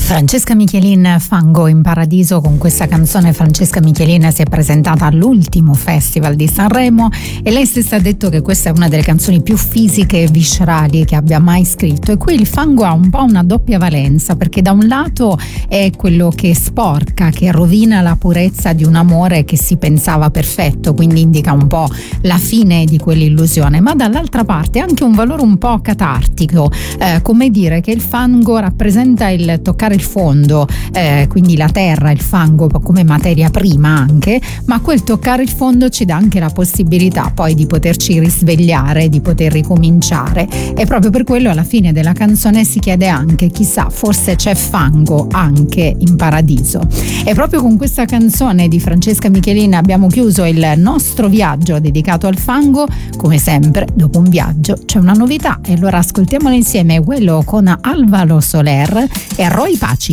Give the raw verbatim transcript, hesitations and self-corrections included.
Francesca Michelin, Fango in Paradiso. Con questa canzone Francesca Michelin si è presentata all'ultimo Festival di Sanremo e lei stessa ha detto che questa è una delle canzoni più fisiche e viscerali che abbia mai scritto. E qui il fango ha un po' una doppia valenza, perché da un lato è quello che sporca, che rovina la purezza di un amore che si pensava perfetto, quindi indica un po' la fine di quell'illusione, ma dall'altra parte anche un valore un po' catartico, eh, come dire che il fango rappresenta il toccare il fondo, eh, quindi la terra, il fango come materia prima anche, ma quel toccare il fondo ci dà anche la possibilità poi di poterci risvegliare, di poter ricominciare, e proprio per quello alla fine della canzone si chiede anche, chissà, forse c'è fango anche in paradiso. E proprio con questa canzone di Francesca Michelin abbiamo chiuso il nostro viaggio dedicato al fango. Come sempre, dopo un viaggio c'è una novità, e allora ascoltiamola insieme, quello con Alvaro Soler e Roy Partey.